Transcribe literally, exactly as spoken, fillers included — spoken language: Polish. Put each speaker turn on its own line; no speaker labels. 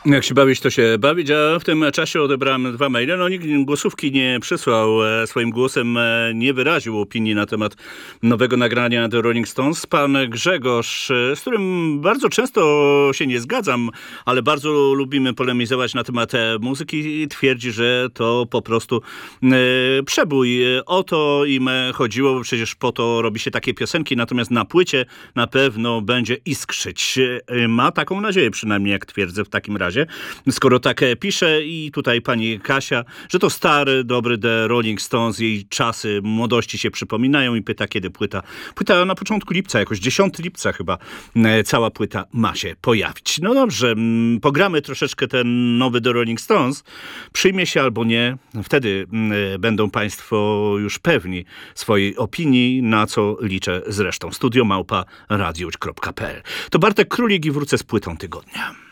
Jak się bawić, to się bawić, a w tym czasie odebrałem dwa maile. No nikt głosówki nie przysłał, e, swoim głosem e, nie wyraził opinii na temat nowego nagrania The Rolling Stones. Pan Grzegorz, e, z którym bardzo często się nie zgadzam, ale bardzo lubimy polemizować na temat e, muzyki, twierdzi, że to po prostu e, przebój. O to im chodziło, bo przecież po to robi się takie piosenki, natomiast na płycie na pewno będzie iskrzyć. E, ma taką nadzieję przynajmniej, jak twierdzę w takim razie. Skoro tak pisze i tutaj pani Kasia, że to stary, dobry The Rolling Stones, jej czasy młodości się przypominają i pyta, kiedy płyta. Płyta na początku lipca, jakoś dziesiątego lipca chyba cała płyta ma się pojawić. No dobrze, pogramy troszeczkę ten nowy The Rolling Stones. Przyjmie się albo nie, wtedy będą państwo już pewni swojej opinii, na co liczę zresztą. Studio małpa radiusz kropka p l. To Bartek Królik i wrócę z płytą tygodnia.